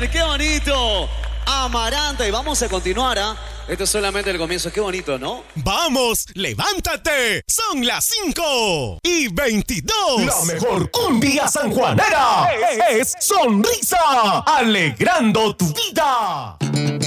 excelente, qué bonito. Amaranta, y vamos a continuar, ¿ah? Esto es solamente el comienzo, qué bonito, ¿no? ¡Vamos, levántate! Son las 5:22. La mejor cumbia sanjuanera es Sonrisa, alegrando tu vida.